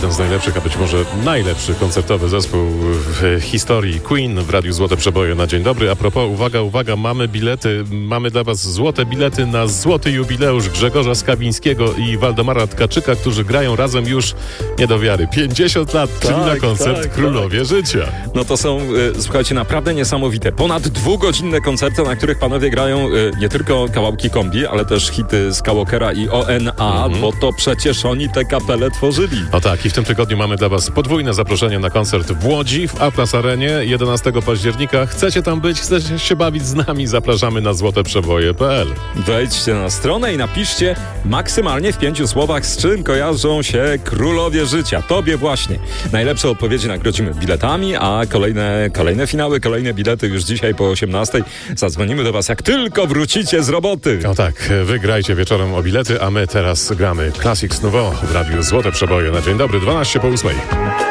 jeden z najlepszych, a być może najlepszy koncertowy zespół w historii. Queen w Radiu Złote Przeboje na dzień dobry. A propos, uwaga, mamy dla was złote bilety na złoty jubileusz Grzegorza Skawińskiego i Waldemara Tkaczyka, którzy grają razem już nie do wiary 50 lat, czyli na koncert Królowie Życia. No to są, słuchajcie, naprawdę niesamowite. Ponad 2-godzinne koncerty, na których panowie grają nie tylko kawałki kombi, ale też hity Skywalkera i ONA, bo to przecież oni te kapele tworzyli. No tak, i w tym tygodniu mamy dla was podwójne zaproszenie na koncert w Łodzi, w Atlas Arenie 11 października. Chcecie tam być, chcecie się bawić z nami? Zapraszamy na złoteprzeboje.pl. Wejdźcie na stronę i napiszcie maksymalnie w 5 słowach, z czym kojarzą się Królowie Życia. Tobie właśnie. Najlepsze odpowiedzi nagrodzimy biletami, a kolejne finały, kolejne bilety już dzisiaj po 18:00. Zadzwonimy do was, jak tylko wrócicie z roboty. No tak, wygrajcie wieczorem o bilety, a my teraz gramy Classics Nouveau w Radiu Złote Przeboje na dzień dobry, 12 po 8.